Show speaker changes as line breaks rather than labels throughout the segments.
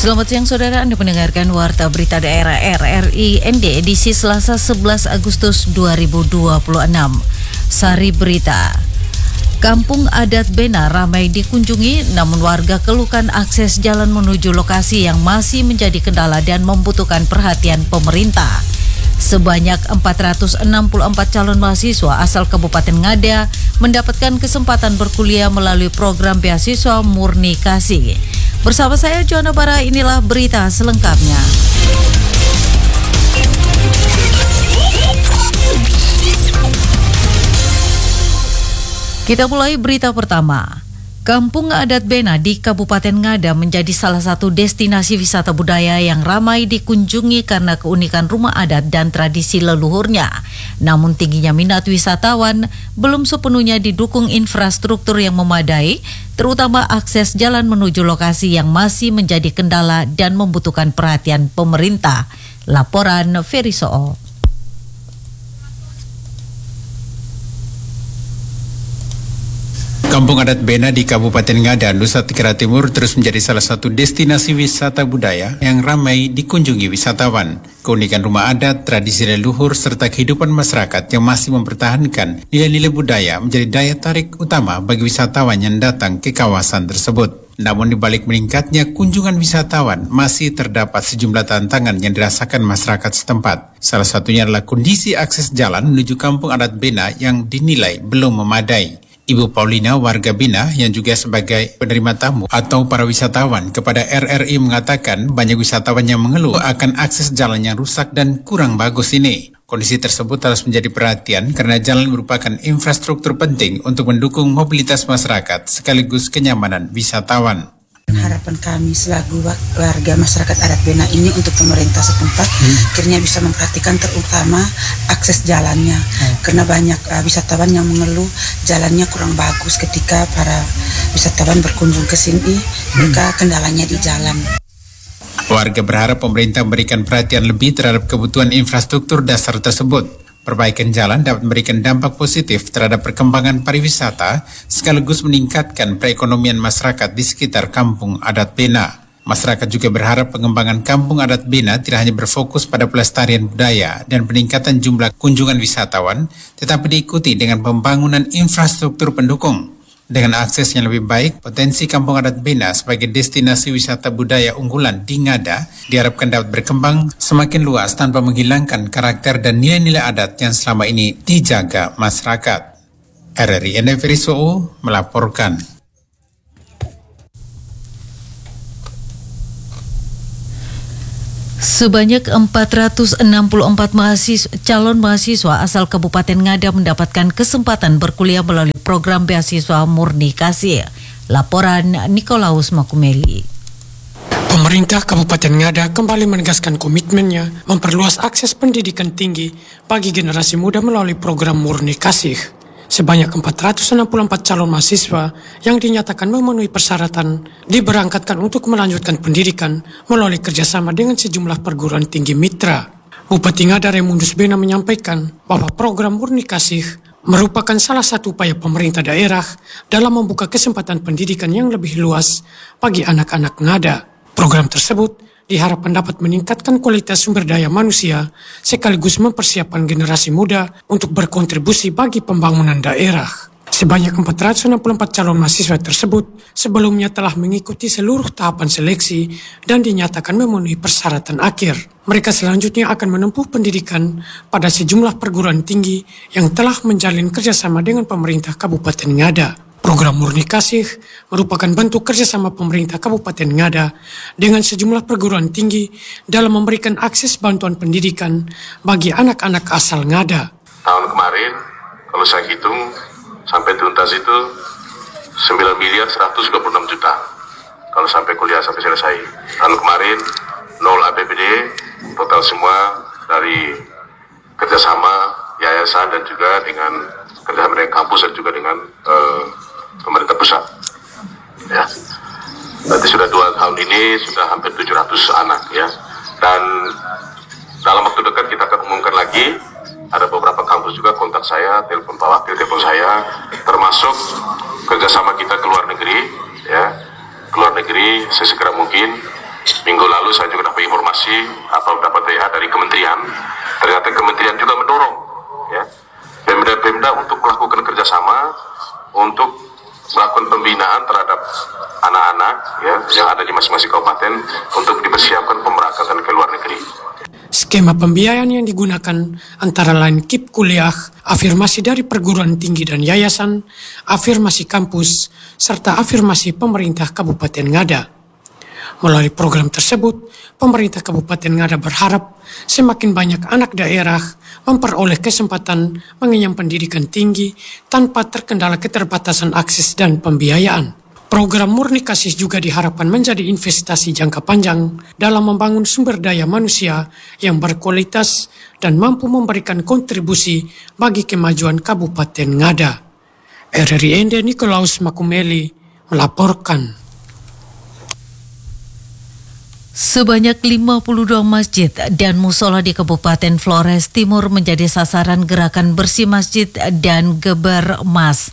Selamat siang saudara, Anda mendengarkan Warta Berita Daerah RRI ND edisi Selasa 11 Agustus 2026. Sari Berita. Kampung adat Bena ramai dikunjungi, namun warga keluhkan akses jalan menuju lokasi yang masih menjadi kendala dan membutuhkan perhatian pemerintah. Sebanyak 464 calon mahasiswa asal Kabupaten Ngada mendapatkan kesempatan berkuliah melalui program beasiswa Murni Kasih. Bersama saya Joanna Bara, inilah berita selengkapnya. Kita mulai berita pertama. Kampung adat Bena di Kabupaten Ngada menjadi salah satu destinasi wisata budaya yang ramai dikunjungi karena keunikan rumah adat dan tradisi leluhurnya. Namun tingginya minat wisatawan belum sepenuhnya didukung infrastruktur yang memadai, terutama akses jalan menuju lokasi yang masih menjadi kendala dan membutuhkan perhatian pemerintah. Laporan Ferry Soo.
Kampung adat Bena di Kabupaten Ngada, Nusa Tenggara Timur terus menjadi salah satu destinasi wisata budaya yang ramai dikunjungi wisatawan. Keunikan rumah adat, tradisi leluhur, serta kehidupan masyarakat yang masih mempertahankan nilai-nilai budaya menjadi daya tarik utama bagi wisatawan yang datang ke kawasan tersebut. Namun di balik meningkatnya kunjungan wisatawan, masih terdapat sejumlah tantangan yang dirasakan masyarakat setempat. Salah satunya adalah kondisi akses jalan menuju Kampung adat Bena yang dinilai belum memadai. Ibu Paulina, warga Bena yang juga sebagai penerima tamu atau para wisatawan kepada RRI mengatakan banyak wisatawan yang mengeluh akan akses jalan yang rusak dan kurang bagus ini. Kondisi tersebut harus menjadi perhatian karena jalan merupakan infrastruktur penting untuk mendukung mobilitas masyarakat sekaligus kenyamanan wisatawan.
Harapan kami selaku warga masyarakat adat Bena ini untuk pemerintah setempat akhirnya bisa memperhatikan terutama akses jalannya, karena banyak wisatawan yang mengeluh jalannya kurang bagus ketika para wisatawan berkunjung ke sini, mereka kendalanya di jalan.
Warga berharap pemerintah memberikan perhatian lebih terhadap kebutuhan infrastruktur dasar tersebut. Perbaikan jalan dapat memberikan dampak positif terhadap perkembangan pariwisata sekaligus meningkatkan perekonomian masyarakat di sekitar Kampung Adat Bena. Masyarakat juga berharap pengembangan Kampung Adat Bena tidak hanya berfokus pada pelestarian budaya dan peningkatan jumlah kunjungan wisatawan, tetapi diikuti dengan pembangunan infrastruktur pendukung. Dengan akses yang lebih baik, potensi Kampung Adat Bena sebagai destinasi wisata budaya unggulan di Ngada diharapkan dapat berkembang semakin luas tanpa menghilangkan karakter dan nilai-nilai adat yang selama ini dijaga masyarakat. RRI Ferry Soo melaporkan.
Sebanyak 464 calon mahasiswa asal Kabupaten Ngada mendapatkan kesempatan berkuliah melalui program beasiswa Murni Kasih. Laporan Nikolaus Makumeli.
Pemerintah Kabupaten Ngada kembali menegaskan komitmennya memperluas akses pendidikan tinggi bagi generasi muda melalui program Murni Kasih. Sebanyak 464 calon mahasiswa yang dinyatakan memenuhi persyaratan diberangkatkan untuk melanjutkan pendidikan melalui kerjasama dengan sejumlah perguruan tinggi mitra. Bupati Ngada Raimundus Bena menyampaikan bahwa program Murni Kasih merupakan salah satu upaya pemerintah daerah dalam membuka kesempatan pendidikan yang lebih luas bagi anak-anak Ngada. Program tersebut diharapkan dapat meningkatkan kualitas sumber daya manusia sekaligus mempersiapkan generasi muda untuk berkontribusi bagi pembangunan daerah. Sebanyak 464 calon mahasiswa tersebut sebelumnya telah mengikuti seluruh tahapan seleksi dan dinyatakan memenuhi persyaratan akhir. Mereka selanjutnya akan menempuh pendidikan pada sejumlah perguruan tinggi yang telah menjalin kerjasama dengan pemerintah Kabupaten Ngada. Program Murni Kasih merupakan bentuk kerjasama pemerintah Kabupaten Ngada dengan sejumlah perguruan tinggi dalam memberikan akses bantuan pendidikan bagi anak-anak asal Ngada.
Tahun kemarin, kalau saya hitung, sampai tuntas itu 9.126 juta. Kalau sampai kuliah sampai selesai. Tahun kemarin, 0 APBD, total semua dari kerjasama yayasan dan juga dengan kerjasama dengan kampus dan juga dengan pemerintah pusat. Ya, berarti sudah 2 tahun ini sudah hampir 700 anak ya. Dan dalam waktu dekat kita akan umumkan lagi. Ada beberapa kampus juga kontak saya, telepon Pak Wakil, telepon saya, termasuk kerjasama kita ke luar negeri, ya, ke luar negeri sesegera mungkin. Minggu lalu saya juga dapat informasi atau dapat WA dari kementerian, ternyata kementerian juga mendorong ya Pemda untuk melakukan kerjasama untuk melakukan pembinaan terhadap anak-anak ya yang ada di masing-masing kabupaten untuk dipersiapkan pemberangkatan ke luar negeri.
Skema pembiayaan yang digunakan antara lain KIP kuliah, afirmasi dari perguruan tinggi dan yayasan, afirmasi kampus, serta afirmasi pemerintah Kabupaten Ngada. Melalui program tersebut, pemerintah Kabupaten Ngada berharap semakin banyak anak daerah memperoleh kesempatan mengenyam pendidikan tinggi tanpa terkendala keterbatasan akses dan pembiayaan. Program Murni Kasih juga diharapkan menjadi investasi jangka panjang dalam membangun sumber daya manusia yang berkualitas dan mampu memberikan kontribusi bagi kemajuan Kabupaten Ngada. RRI Ende Nikolaus Makumeli melaporkan.
Sebanyak 52 masjid dan musola di Kabupaten Flores Timur menjadi sasaran gerakan bersih masjid dan Gebermas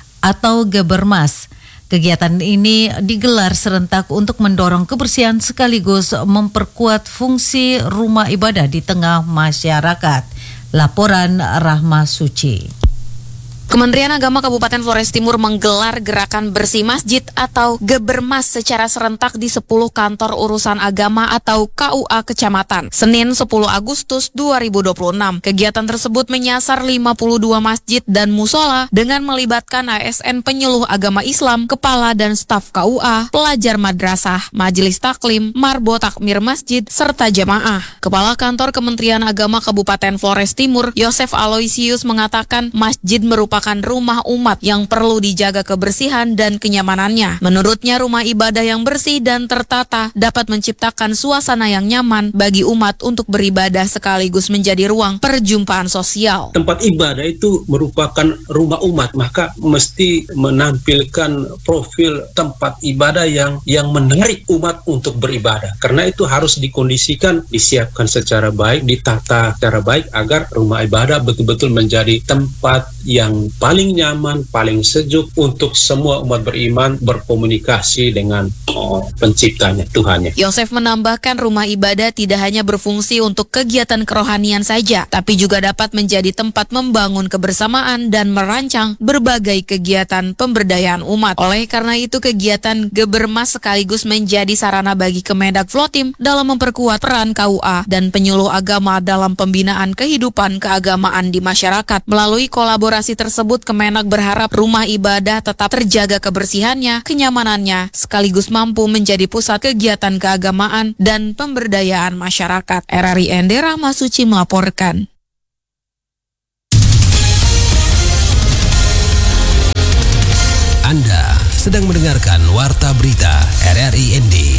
atau Gebermas. Kegiatan ini digelar serentak untuk mendorong kebersihan sekaligus memperkuat fungsi rumah ibadah di tengah masyarakat. Laporan Rahma Suci.
Kementerian Agama Kabupaten Flores Timur menggelar gerakan bersih masjid atau Gebermas secara serentak di 10 kantor urusan agama atau KUA kecamatan, Senin 10 Agustus 2026. Kegiatan tersebut menyasar 52 masjid dan musola dengan melibatkan ASN penyuluh agama Islam, kepala dan staf KUA, pelajar madrasah, majelis taklim, marbo takmir masjid, serta jamaah. Kepala Kantor Kementerian Agama Kabupaten Flores Timur, Yosef Aloysius mengatakan masjid merupakan rumah umat yang perlu dijaga kebersihan dan kenyamanannya. Menurutnya, rumah ibadah yang bersih dan tertata dapat menciptakan suasana yang nyaman bagi umat untuk beribadah sekaligus menjadi ruang perjumpaan sosial.
Tempat ibadah itu merupakan rumah umat, maka mesti menampilkan profil tempat ibadah yang menarik umat untuk beribadah. Karena itu harus dikondisikan, disiapkan secara baik, ditata secara baik agar rumah ibadah betul-betul menjadi tempat yang paling nyaman, paling sejuk untuk semua umat beriman berkomunikasi dengan penciptanya, Tuhannya.
Yosef menambahkan rumah ibadah tidak hanya berfungsi untuk kegiatan kerohanian saja, tapi juga dapat menjadi tempat membangun kebersamaan dan merancang berbagai kegiatan pemberdayaan umat. Oleh karena itu, kegiatan Gebermas sekaligus menjadi sarana bagi Kemendag Flotim dalam memperkuat peran KUA dan penyuluh agama dalam pembinaan kehidupan keagamaan di masyarakat. Melalui kolaborasi tersebut, Kemenag berharap rumah ibadah tetap terjaga kebersihannya, kenyamanannya, sekaligus mampu menjadi pusat kegiatan keagamaan dan pemberdayaan masyarakat. RRI Ende Rahma Suci melaporkan.
Anda sedang mendengarkan Warta Berita RRI Ende.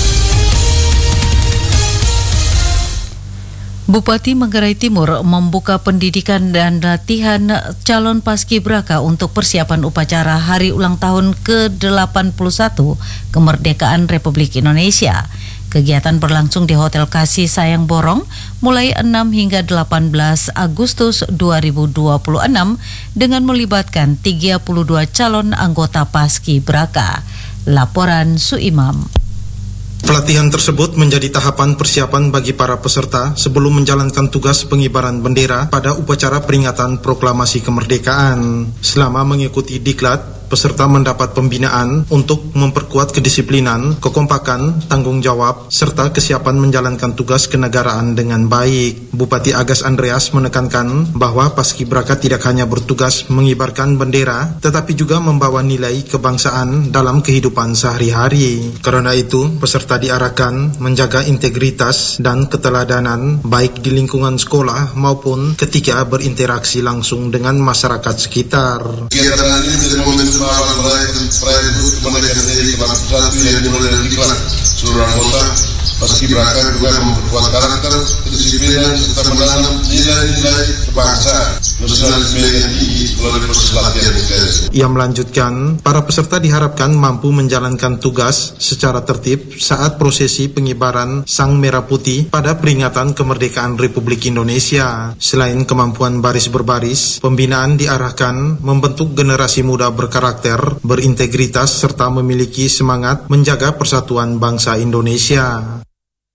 Bupati Manggarai Timur membuka pendidikan dan latihan calon paskibraka untuk persiapan upacara Hari Ulang Tahun ke-81 Kemerdekaan Republik Indonesia. Kegiatan berlangsung di Hotel Kasih Sayang Borong mulai 6 hingga 18 Agustus 2026 dengan melibatkan 32 calon anggota paskibraka. Laporan Suimam.
Pelatihan tersebut menjadi tahapan persiapan bagi para peserta sebelum menjalankan tugas pengibaran bendera pada upacara peringatan proklamasi kemerdekaan. Selama mengikuti diklat, peserta mendapat pembinaan untuk memperkuat kedisiplinan, kekompakan, tanggung jawab, serta kesiapan menjalankan tugas kenegaraan dengan baik. Bupati Agas Andreas menekankan bahwa paskibraka tidak hanya bertugas mengibarkan bendera, tetapi juga membawa nilai kebangsaan dalam kehidupan sehari-hari. Karena itu, peserta diarahkan menjaga integritas dan keteladanan baik di lingkungan sekolah maupun ketika berinteraksi langsung dengan masyarakat sekitar.
Kegiatan ini menjadi momentum awal perayaan kemerdekaan RI ke-41 yang dimulai dari diklat. Seluruh anggota paskibraka juga memperkuat karakter, kedisiplinan, serta menanam nilai-nilai kebangsaan, nasionalisme yang tinggi melalui proses latihan intens.
Ia melanjutkan, para peserta diharapkan mampu menjalankan tugas secara tertib saat prosesi pengibaran Sang Merah Putih pada peringatan kemerdekaan Republik Indonesia. Selain kemampuan baris berbaris, pembinaan diarahkan membentuk generasi muda berkarakter, berintegritas, serta memiliki semangat menjaga persatuan bangsa Indonesia.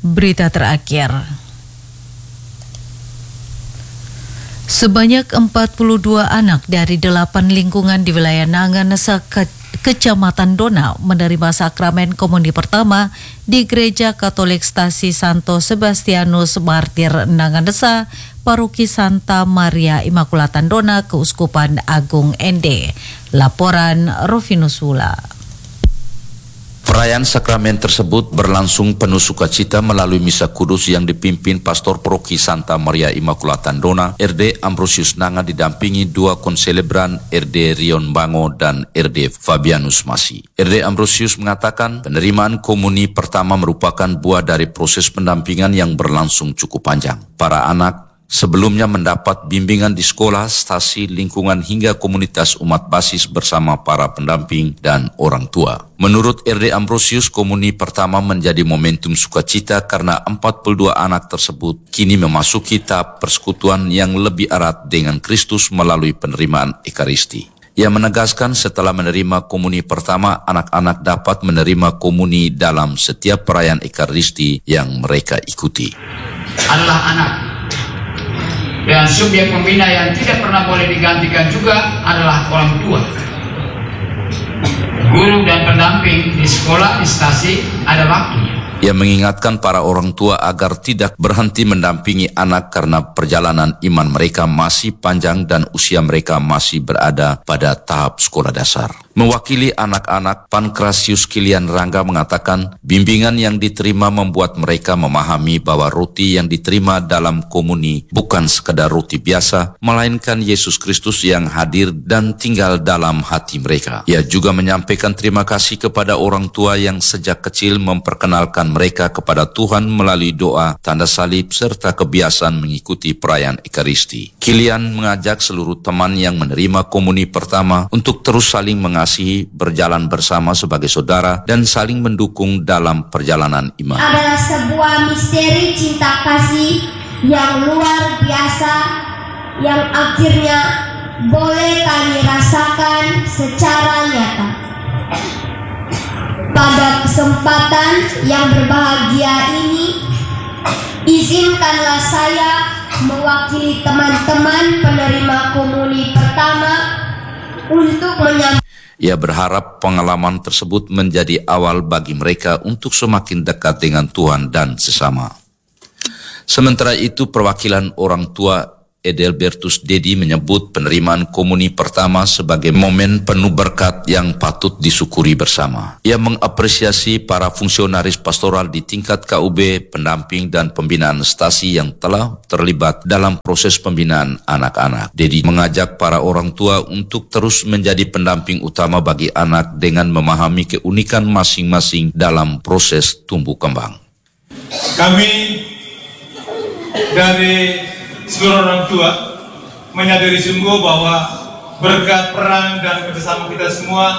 Berita terakhir. Sebanyak 42 anak dari 8 lingkungan di wilayah Nanganesa, Kecamatan Dona menerima sakramen komuni pertama di Gereja Katolik Stasi Santo Sebastianus Martir Nanganesa, Paroki Santa Maria Immaculata Dona, Keuskupan Agung ND. Laporan Rovinus Hula.
Perayaan sakramen tersebut berlangsung penuh sukacita melalui misa kudus yang dipimpin Pastor Paroki Santa Maria Immaculata Dona, RD Ambrosius Nanga, didampingi dua konselebran, RD Rion Bango dan RD Fabianus Masi. RD Ambrosius mengatakan penerimaan komuni pertama merupakan buah dari proses pendampingan yang berlangsung cukup panjang. Para anak sebelumnya mendapat bimbingan di sekolah, stasi, lingkungan hingga komunitas umat basis bersama para pendamping dan orang tua. Menurut RD Ambrosius, komuni pertama menjadi momentum sukacita karena 42 anak tersebut kini memasuki tahap persekutuan yang lebih erat dengan Kristus melalui penerimaan Ekaristi. Ia menegaskan setelah menerima komuni pertama, anak-anak dapat menerima komuni dalam setiap perayaan Ekaristi yang mereka ikuti.
Adalah anak. Dan subjek pembina yang tidak pernah boleh digantikan juga adalah orang tua. Guru dan pendamping di sekolah, di stasi ada waktunya.
Ia mengingatkan para orang tua agar tidak berhenti mendampingi anak karena perjalanan iman mereka masih panjang dan usia mereka masih berada pada tahap sekolah dasar. Mewakili anak-anak, Pankrasius Kilian Rangga mengatakan bimbingan yang diterima membuat mereka memahami bahwa roti yang diterima dalam komuni bukan sekedar roti biasa, melainkan Yesus Kristus yang hadir dan tinggal dalam hati mereka. Ia juga menyampaikan terima kasih kepada orang tua yang sejak kecil memperkenalkan mereka kepada Tuhan melalui doa, tanda salib, serta kebiasaan mengikuti perayaan Ekaristi. Kilian mengajak seluruh teman yang menerima komuni pertama untuk terus saling mengasihi, berjalan bersama sebagai saudara, dan saling mendukung dalam perjalanan iman.
Adalah sebuah misteri cinta kasih yang luar biasa, yang akhirnya boleh kami rasakan secara nyata. Pada kesempatan yang berbahagia ini, izinkanlah saya mewakili teman-teman penerima komuni pertama untuk menyampaikan.
Ia berharap pengalaman tersebut menjadi awal bagi mereka untuk semakin dekat dengan Tuhan dan sesama. Sementara itu, perwakilan orang tua Edelbertus Dedi menyebut penerimaan komuni pertama sebagai momen penuh berkat yang patut disyukuri bersama. Ia mengapresiasi para fungsionaris pastoral di tingkat KUB, pendamping dan pembinaan stasi yang telah terlibat dalam proses pembinaan anak-anak. Dedi mengajak para orang tua untuk terus menjadi pendamping utama bagi anak dengan memahami keunikan masing-masing dalam proses tumbuh kembang.
Kami dari seluruh orang tua menyadari sungguh bahwa berkat peran dan kerjasama kita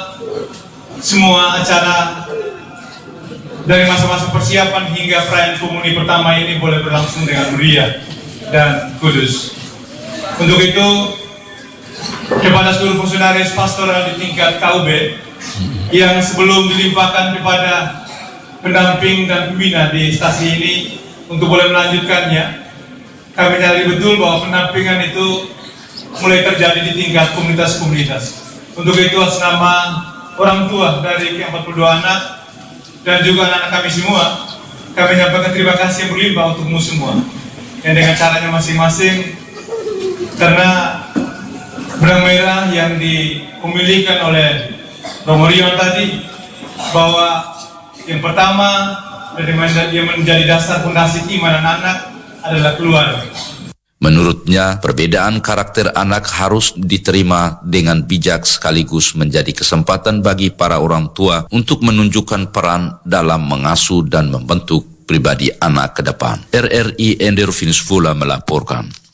semua acara dari masa-masa persiapan hingga perayaan komuni pertama ini boleh berlangsung dengan meriah dan kudus. Untuk itu, kepada seluruh fungsionaris pastoral di tingkat KUB yang sebelum dilimpahkan kepada pendamping dan pembina di stasi ini untuk boleh melanjutkannya, kami menyadari betul bahwa pendampingan itu mulai terjadi di tingkat komunitas-komunitas. Untuk itu, atas nama orang tua dari ke-42 anak dan juga anak-anak kami semua, kami menyampaikan terima kasih yang berlimpah untukmu semua, yang dengan caranya masing-masing, karena benang merah yang dipemilikan oleh Romo Rion tadi, bahwa yang pertama yang menjadi dasar fondasi iman anak-anak adalah keluarga.
Menurutnya, perbedaan karakter anak harus diterima dengan bijak sekaligus menjadi kesempatan bagi para orang tua untuk menunjukkan peran dalam mengasuh dan membentuk pribadi anak ke depan. RRI Ender Finus Fula melaporkan.